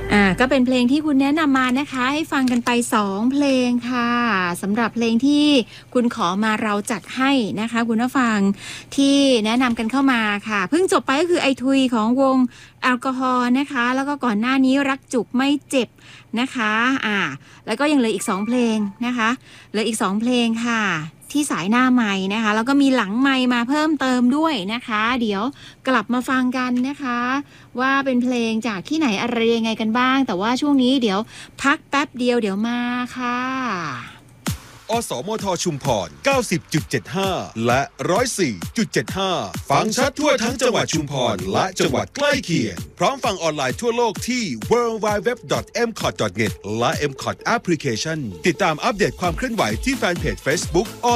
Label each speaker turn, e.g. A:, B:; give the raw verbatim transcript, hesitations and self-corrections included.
A: อ่าก็เป็นเพลงที่คุณแนะนำมานะคะให้ฟังกันไปสองเพลงค่ะสำหรับเพลงที่คุณขอมาเราจัดให้นะคะคุณผู้ฟังที่แนะนำกันเข้ามาค่ะเพิ่งจบไปก็คือไอทุยของวงแอลกอฮอล์นะคะแล้วก็ก่อนหน้านี้รักจุกไม่เจ็บนะคะอ่าแล้วก็ยังเหลืออีกสองเพลงนะคะเหลืออีกสองเพลงค่ะที่สายหน้าไมค์นะคะแล้วก็มีหลังไมค์มาเพิ่มเติมด้วยนะคะเดี๋ยวกลับมาฟังกันนะคะว่าเป็นเพลงจากที่ไหนอะไรยังไงกันบ้างแต่ว่าช่วงนี้เดี๋ยวพักแป๊บเดียวเดี๋ยวมาค่ะ
B: อสมทชุมพร เก้าสิบจุดเจ็ดห้า และ หนึ่งร้อยสี่จุดเจ็ดห้า ฟังชัดทั่วทั้งจังหวัดชุมพรและจังหวัดใกล้เคียงพร้อมฟังออนไลน์ทั่วโลกที่ ดับเบิลยู ดับเบิลยู ดับเบิลยู ดอท เอ็ม คอท ดอท เน็ต และ เอ็ม คอท Application ติดตามอัปเดตความเคลื่อนไหวที่แฟนเพจ Facebook